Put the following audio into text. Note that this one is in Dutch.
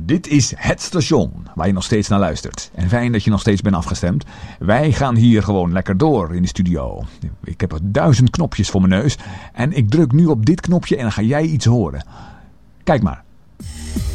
Dit is het station waar je nog steeds naar luistert. En fijn dat je nog steeds bent afgestemd. Wij gaan hier gewoon lekker door in de studio. Ik heb 1000 knopjes voor mijn neus. En ik druk nu op dit knopje en dan ga jij iets horen. Kijk maar.